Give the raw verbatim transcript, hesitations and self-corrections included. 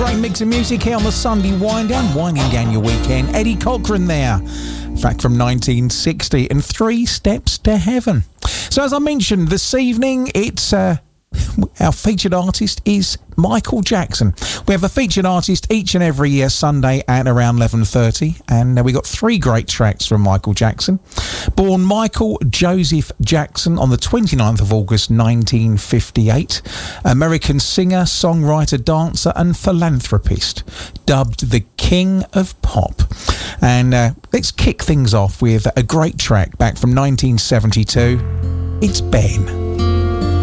great mix of music here on the Sunday wind down, winding down your weekend. Eddie Cochran there, back from nineteen sixty, and Three Steps to Heaven. So as I mentioned this evening, it's uh, our featured artist is Michael Jackson. We have a featured artist each and every uh, Sunday at around eleven thirty, and uh, we got three great tracks from Michael Jackson. Born Michael Joseph Jackson on the twenty-ninth of August nineteen fifty-eight, American singer, songwriter, dancer and philanthropist, dubbed the King of Pop. And uh, let's kick things off with a great track back from nineteen seventy-two. It's Ben.